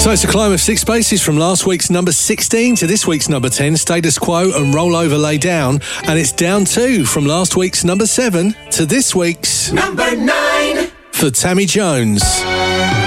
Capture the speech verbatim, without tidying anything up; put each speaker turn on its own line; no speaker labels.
So it's a climb of six spaces from last week's number sixteen to this week's number ten, Status Quo and Roll Over Lay Down. And it's down two from last week's number seven to this week's
number nine
for Tammy Jones.